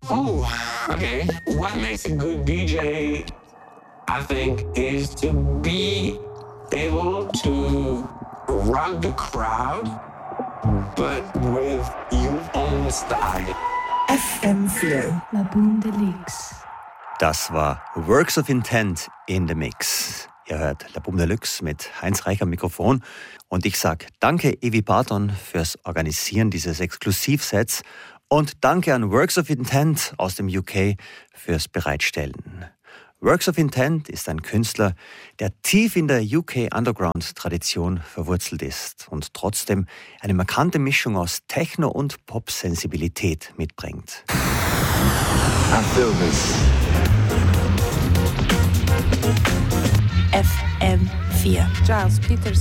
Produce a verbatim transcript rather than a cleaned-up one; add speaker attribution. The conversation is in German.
Speaker 1: Oh, okay. What makes a good D J, I think, is to be able to rock the crowd, but with your own style.
Speaker 2: F M vier.
Speaker 3: La Boom Deluxe.
Speaker 4: Das war Works of Intent in the Mix. Ihr hört La Boom Deluxe mit Heinz Reich am Mikrofon. Und ich sage danke Evi Barton fürs Organisieren dieses Exklusivsets und danke an Works of Intent aus dem U K fürs Bereitstellen. Works of Intent ist ein Künstler, der tief in der U K Underground-Tradition verwurzelt ist und trotzdem eine markante Mischung aus Techno- und Pop-Sensibilität mitbringt.
Speaker 1: I feel this.
Speaker 2: F M vier.
Speaker 3: Giles Peters.